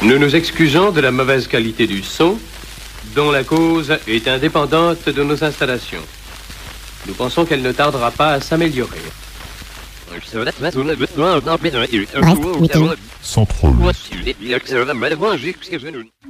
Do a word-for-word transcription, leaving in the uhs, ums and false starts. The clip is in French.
Nous nous excusons de la mauvaise qualité du son, dont la cause est indépendante de nos installations. Nous pensons qu'elle ne tardera pas à s'améliorer. Reste huit. Sans troll.